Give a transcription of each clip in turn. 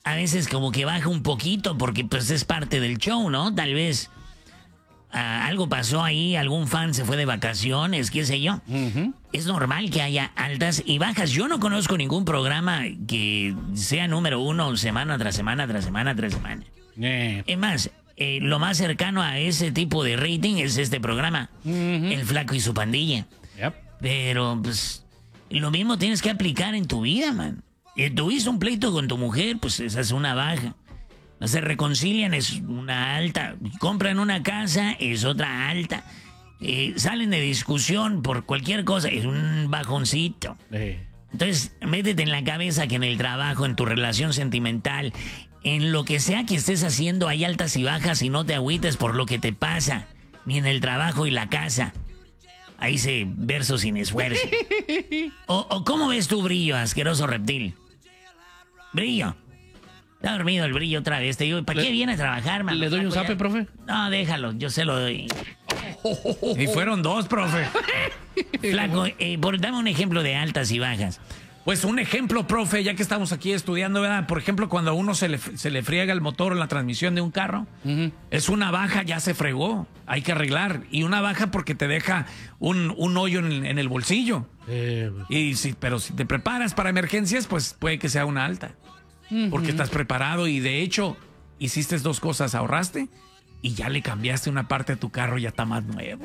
a veces como que baja un poquito porque pues es parte del show, ¿no? Tal vez algo pasó ahí, algún fan se fue de vacaciones, qué sé yo. Es normal que haya altas y bajas. Yo no conozco ningún programa que sea número uno semana tras semana, tras semana, tras semana. Es más, lo más cercano a ese tipo de rating es este programa, El Flaco y su Pandilla. Pero, pues, lo mismo tienes que aplicar en tu vida, man. Tuviste un pleito con tu mujer, pues esa es una baja. No se reconcilian, es una alta. Compran una casa, es otra alta. Salen de discusión por cualquier cosa, es un bajoncito. Entonces, métete en la cabeza que en el trabajo, en tu relación sentimental, en lo que sea que estés haciendo, hay altas y bajas y no te agüites por lo que te pasa, ni en el trabajo y la casa. Ahí se verso sin esfuerzo. O ¿cómo ves tu Brillo, asqueroso reptil? Brillo. Está dormido el Brillo otra vez. Te digo, ¿para qué viene a trabajar, man? ¿Le doy un zape, profe? No, déjalo, yo se lo doy. Y fueron 2, profe. Flaco, dame un ejemplo de altas y bajas. Pues un ejemplo, profe, ya que estamos aquí estudiando, ¿verdad? Por ejemplo, cuando a uno se le friega el motor o la transmisión de un carro, es una baja, ya se fregó, hay que arreglar. Y una baja porque te deja un hoyo en el bolsillo. Pero si te preparas para emergencias, pues puede que sea una alta. Porque estás preparado y de hecho hiciste 2 cosas, ahorraste y ya le cambiaste una parte de tu carro, ya está más nuevo.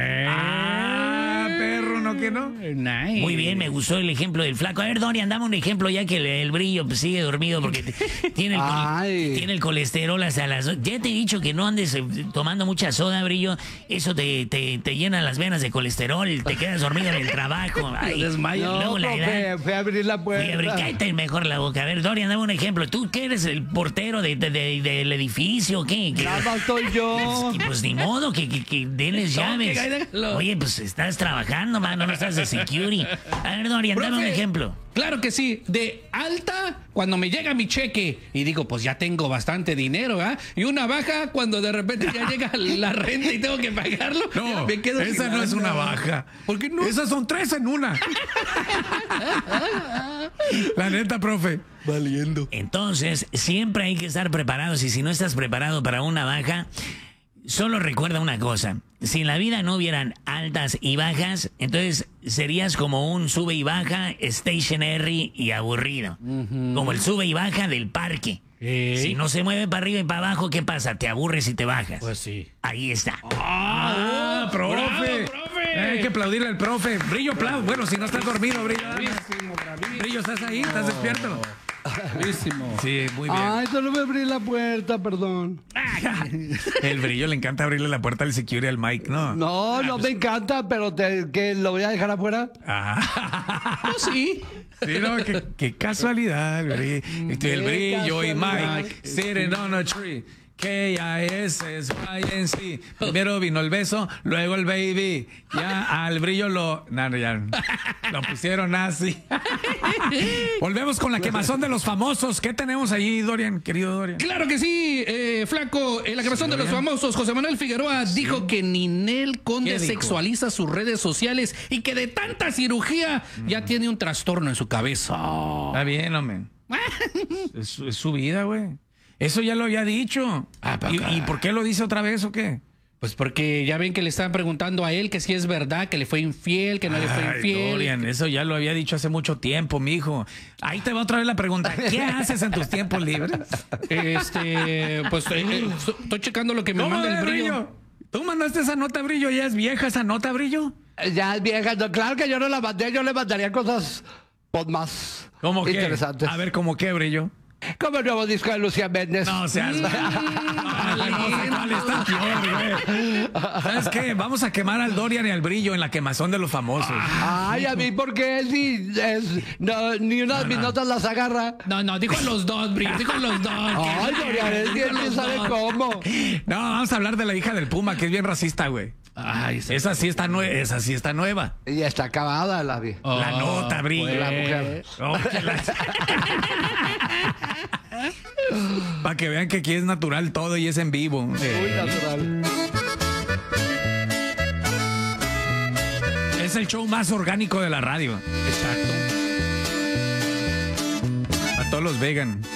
Perro, ¿no que no? Nice. Muy bien, me gustó el ejemplo del Flaco. A ver, Dorian, dame un ejemplo ya que el Brillo pues, sigue dormido porque tiene el colesterol hasta las... Ya te he dicho que no andes tomando mucha soda, Brillo. Eso te llena las venas de colesterol, te quedas dormido en el trabajo. Ay, desmayo. Luego la edad. Fui a abrir la puerta. Cállate mejor la boca. A ver, Dorian, dame un ejemplo. ¿Tú qué eres el portero del edificio? ¿Qué? Nada, soy yo. Pues ni modo que denles llaves. Oye, pues estás trabajando, mano, no estás de security. A ver, Dorian, dame un ejemplo. Claro que sí. De alta, cuando me llega mi cheque y digo, pues ya tengo bastante dinero, ¿ah? Y una baja, cuando de repente ya llega la renta y tengo que pagarlo. No, me quedo esa no es una baja. ¿Por qué no? Esas son 3 en una. La neta, profe. Valiendo. Entonces, siempre hay que estar preparados y si no estás preparado para una baja, solo recuerda una cosa. Si en la vida no hubieran altas y bajas, entonces serías como un sube y baja, stationary y aburrido. Como el sube y baja del parque. Si no se mueve para arriba y para abajo, ¿qué pasa? Te aburres y te bajas. Pues sí. Ahí está. Profe. ¡Bravo, profe! Hay que aplaudirle al profe. Brillo, Bueno, si no estás dormido, Brillo. Bravísimo. Brillo, ¿estás ahí? ¿Estás despierto? Bravísimo. Sí, muy bien. Ay, solo me abrí la puerta, perdón. El Brillo le encanta abrirle la puerta al security al Mike, ¿no? No me encanta, pero que lo voy a dejar afuera. Pues sí. Sí, no, qué casualidad, el Brillo y Mike sitting on a tree. K-I-S-S-Y-N-C. Primero vino el beso, luego el baby. Ya al Brillo lo pusieron así. Volvemos con la quemazón de los famosos. ¿Qué tenemos ahí, Dorian, querido Dorian? Claro que sí, Flaco. La quemazón de los famosos. José Manuel Figueroa dijo que Ninel Conde sexualiza sus redes sociales y que de tanta cirugía ya tiene un trastorno en su cabeza. Está bien, hombre. Es su vida, güey. Eso ya lo había dicho. ¿Y por qué lo dice otra vez o qué? Pues porque ya ven que le estaban preguntando a él que si es verdad, que le fue infiel, que no le fue infiel. Dorian, eso ya lo había dicho hace mucho tiempo, mijo. Ahí te va otra vez la pregunta. ¿Qué haces en tus tiempos libres? Pues estoy checando lo que me manda el Brillo. ¿Tú mandaste esa nota, Brillo? ¿Ya es vieja esa nota, Brillo? Ya es vieja. No, claro que yo no la mandé. Yo le mandaría cosas más ¿Cómo interesantes. qué? A ver, ¿cómo qué, Brillo? Como el nuevo disco de Lucía Méndez. No seas... No sé cuál está peor, güey. ¿Sabes qué? Vamos a quemar al Dorian y al Brillo en la quemazón de los famosos. Ay, a mí, ¿por qué? Ni una de mis notas las agarra. No, dijo los dos, Brillo, dijo los dos. Ay, Dorian, es bien, ¿quién sabe cómo? No, vamos a hablar de la hija del Puma, que es bien racista, güey. Ay, Esa sí está nueva. Y está acabada la vida. La nota, Brillo. Pues, la mujer. Para que vean que aquí es natural todo y es en vivo. Muy natural. Es el show más orgánico de la radio. Exacto. A todos los vegan.